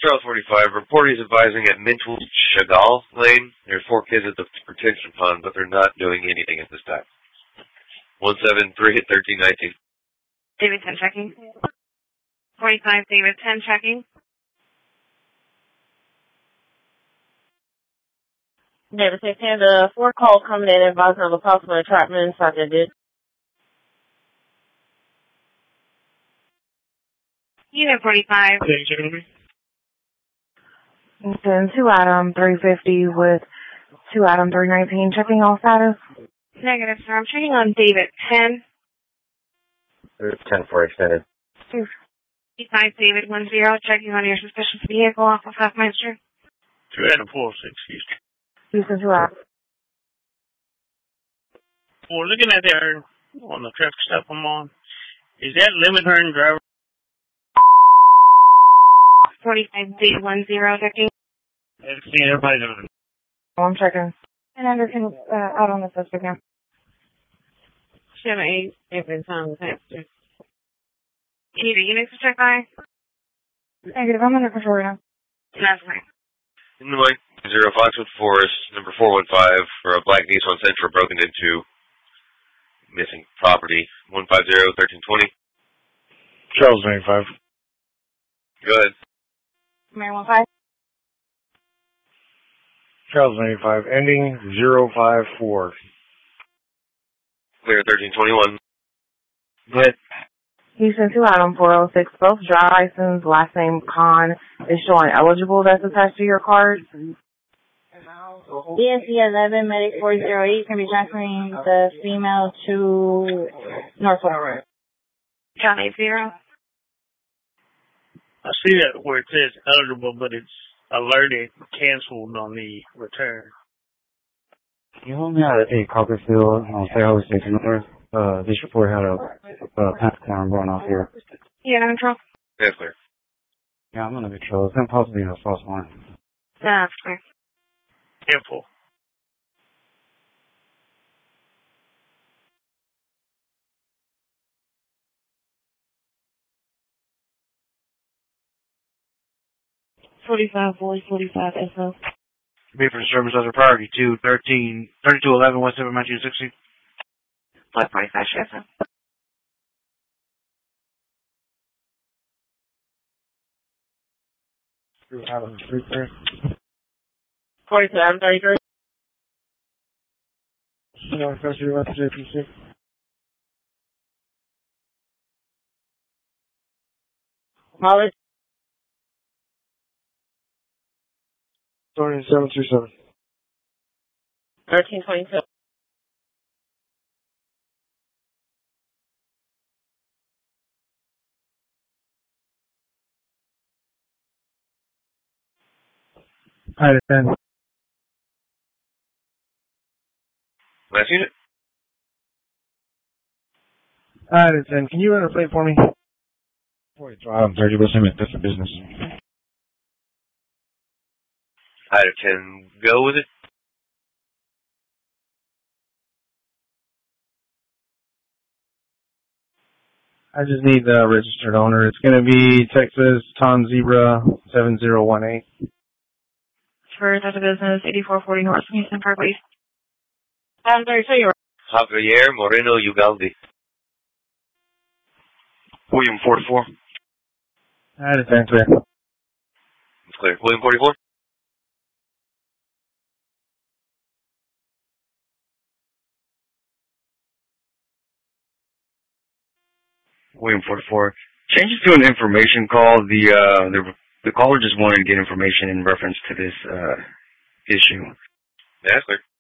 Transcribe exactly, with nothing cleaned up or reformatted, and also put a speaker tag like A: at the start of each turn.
A: Charles forty-five, report is advising at Mintoul Chagall Lane. There are four kids at the retention pond, but they're not doing anything at this time. one seven three thirteen nineteen.
B: David ten checking. forty-five, David ten checking.
C: David ten, the four calls coming in advising of a possible entrapment inside the ditch.
B: Unit forty-five.
D: Can you check on me?
E: Then two item three fifty with two item three nineteen. Checking all status.
B: Negative, sir. I'm checking on David ten.
F: There's ten for extended.
B: forty-five, David one zero. Checking on your suspicious vehicle off of Huffmeister.
D: Two Adam four six Houston.
E: Houston two item.
D: Well, looking at there on the traffic stop I'm on, is that limit turn driver?
B: forty-five, David one zero. Checking.
D: Everybody's on.
E: Oh, I'm checking. And under can uh, out on the suspect now.
C: seven eight, David time the passenger.
B: You need a unit to check by?
E: Negative, I'm under control right now.
B: That's fine.
A: In the Mike Zero Foxwood Forest, number four one five, for a black Nissan Sentra broken into, missing property. one five zero thirteen twenty.
D: Charles ninety-five.
A: Go ahead.
E: Mary one five.
D: Charles ninety-five, ending zero five four.
A: Clear thirteen twenty-one.
D: Go ahead.
E: Houston two item four oh six. Both driver license, last name Khan is showing eligible that's attached to your card.
C: D S C eleven, medic four zero eight, can be transferring the female to Norfolk.
B: John eight zero.
D: I see that where it says eligible, but it's alerted, canceled on the return.
F: You told me out at eight Copperfield on Fairway Station North. Uh, this report had a uh, pentagram going off here.
B: Yeah, I'm control.
A: That's clear.
F: Yeah, I'm gonna be control. It's gonna possibly be a false one.
B: That's clear.
D: Careful.
C: forty-five, forty, forty-five, S O.
G: Be for service other priority two thirteen thirty two eleven one seven nineteen sixty.
B: Blood forty-five, Sheriff.
C: forty-seven, thirty-three.
D: No, first you want to J P C.
C: Molly.
D: Sorry, seven two seven.
C: thirteen twenty-two.
D: Alright, ten.
A: Last unit.
D: Alright, ten. Can you run a plate for me? forty-two, I'm thirty percent at this business.
A: Out of ten, go with it.
D: I just need the registered owner. It's going to be Texas Tom Zebra seven zero one eight.
B: For the business, eighty-four forty North Houston Parkway.
C: I'm thirty-two, you're
A: Javier Moreno Ugalde.
G: William forty-four.
D: Alright, it's clear.
A: It's clear. William forty-four.
G: William forty-four. Changes to an information call. The uh the the caller just wanted to get information in reference to this uh issue.
A: Yeah, that's clear.